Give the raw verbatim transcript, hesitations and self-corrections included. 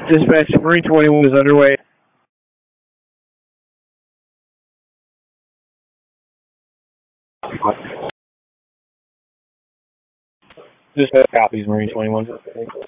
Dispatch, Marine twenty-one is underway. Dispatch copies, Marine twenty-one.